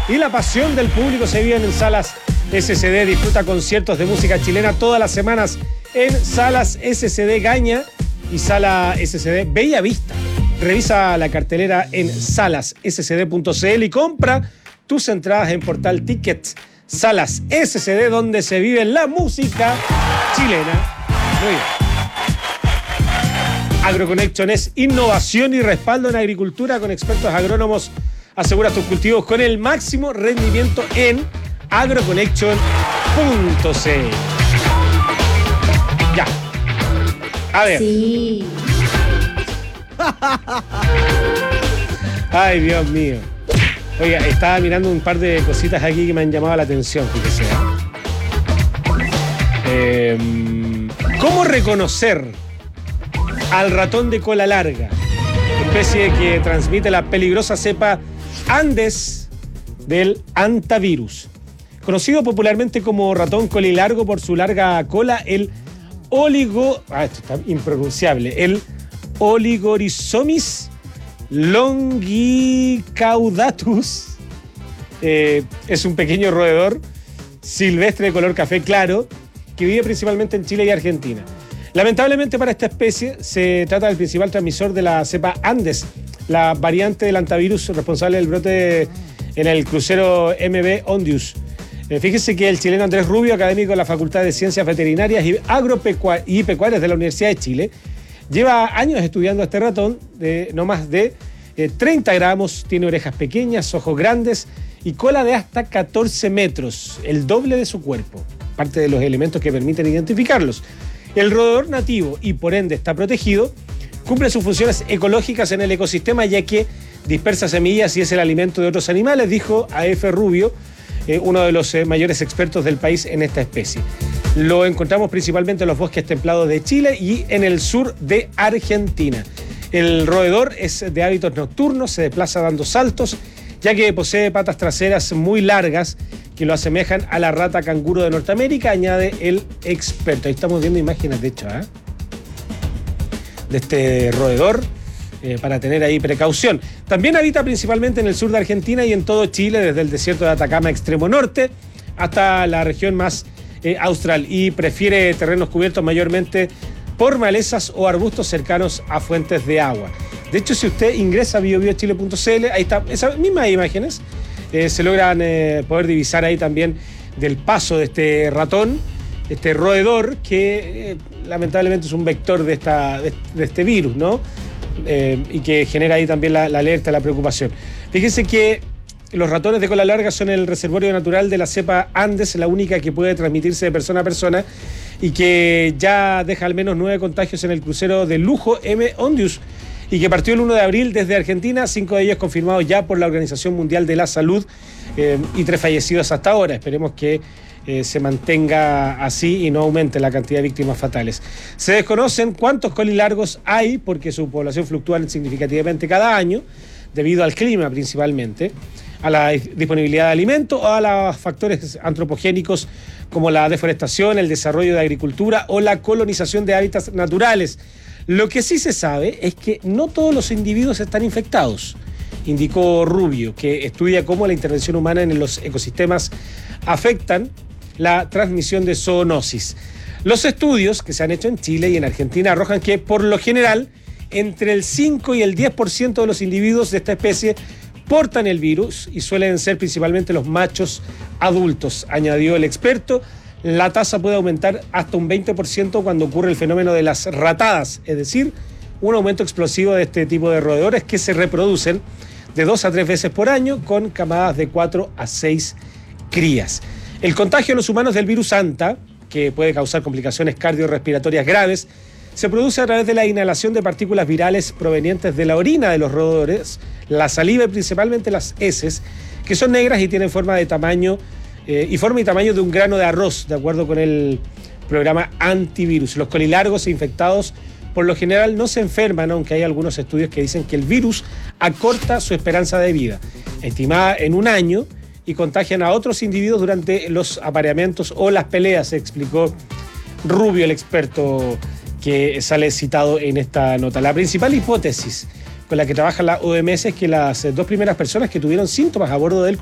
y la pasión del público se viven en Salas SCD. Disfruta conciertos de música chilena todas las semanas en Salas SCD Gaña y Sala SCD Bella Vista. Revisa la cartelera en salasscd.cl y compra tus entradas en Portal Tickets. Salas SCD, donde se vive la música chilena. Muy bien. AgroConnection es innovación y respaldo en agricultura con expertos agrónomos. Asegura tus cultivos con el máximo rendimiento en agroconnection.cl. Ya. A ver. Sí. Ay, Dios mío. Oiga, estaba mirando un par de cositas aquí que me han llamado la atención, fíjese. ¿Cómo reconocer al ratón de cola larga? Especie que transmite la peligrosa cepa Andes del hantavirus. Conocido popularmente como ratón colilargo por su larga cola, el esto está impronunciable. El Oligorhizomis longicaudatus es un pequeño roedor silvestre de color café claro que vive principalmente en Chile y Argentina. Lamentablemente para esta especie se trata del principal transmisor de la cepa Andes, la variante del hantavirus responsable del brote en el crucero MV Ondius. Fíjese que el chileno Andrés Rubio, académico de la Facultad de Ciencias Veterinarias y Pecuarias de la Universidad de Chile, lleva años estudiando a este ratón de no más de 30 gramos, tiene orejas pequeñas, ojos grandes y cola de hasta 14 metros, el doble de su cuerpo, parte de los elementos que permiten identificarlos. El roedor nativo y por ende está protegido, cumple sus funciones ecológicas en el ecosistema ya que dispersa semillas y es el alimento de otros animales, dijo A.F. Rubio, uno de los mayores expertos del país en esta especie. Lo encontramos principalmente en los bosques templados de Chile y en el sur de Argentina. El roedor es de hábitos nocturnos, se desplaza dando saltos, ya que posee patas traseras muy largas que lo asemejan a la rata canguro de Norteamérica, añade el experto. Ahí estamos viendo imágenes, de hecho, de este roedor, para tener ahí precaución. También habita principalmente en el sur de Argentina y en todo Chile, desde el desierto de Atacama extremo norte hasta la región más austral, y prefiere terrenos cubiertos mayormente por malezas o arbustos cercanos a fuentes de agua. De hecho, si usted ingresa a biobiochile.cl, ahí está, esas mismas imágenes, se logran poder divisar ahí también del paso de este ratón, este roedor, que lamentablemente es un vector de este virus, ¿no? Y que genera ahí también la alerta, la preocupación. Fíjense que los ratones de cola larga son el reservorio natural de la cepa Andes, la única que puede transmitirse de persona a persona y que ya deja al menos 9 contagios en el crucero de lujo M. Ondius y que partió el 1 de abril desde Argentina, 5 de ellos confirmados ya por la Organización Mundial de la Salud y 3 fallecidos hasta ahora. Esperemos que se mantenga así y no aumente la cantidad de víctimas fatales. Se desconocen cuántos colilargos hay porque su población fluctúa significativamente cada año debido al clima principalmente, a la disponibilidad de alimentos o a los factores antropogénicos como la deforestación, el desarrollo de agricultura o la colonización de hábitats naturales. Lo que sí se sabe es que no todos los individuos están infectados, indicó Rubio, que estudia cómo la intervención humana en los ecosistemas afectan la transmisión de zoonosis. Los estudios que se han hecho en Chile y en Argentina arrojan que, por lo general, entre el 5 y el 10% de los individuos de esta especie portan el virus y suelen ser principalmente los machos adultos, añadió el experto. La tasa puede aumentar hasta un 20% cuando ocurre el fenómeno de las ratadas, es decir, un aumento explosivo de este tipo de roedores que se reproducen de 2 a 3 veces por año con camadas de 4 a 6 crías. El contagio en los humanos del virus Anta, que puede causar complicaciones cardiorrespiratorias graves, se produce a través de la inhalación de partículas virales provenientes de la orina de los roedores, la saliva y principalmente las heces, que son negras y tienen forma y tamaño de un grano de arroz, de acuerdo con el programa antivirus. Los colilargos infectados por lo general no se enferman, aunque hay algunos estudios que dicen que el virus acorta su esperanza de vida, estimada en 1 año, y contagian a otros individuos durante los apareamientos o las peleas, explicó Rubio, el experto que sale citado en esta nota. La principal hipótesis con la que trabaja la OMS es que las 2 primeras personas que tuvieron síntomas a bordo del